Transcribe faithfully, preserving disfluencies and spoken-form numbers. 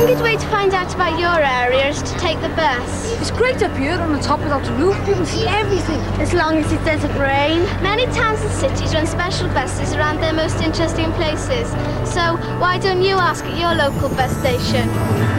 one good way to find out about your area is to take the bus. It's great up here on the top without the roof. You can see everything. As long as it doesn't rain. Many towns and cities run special buses around their most interesting places. So why don't you ask at your local bus station?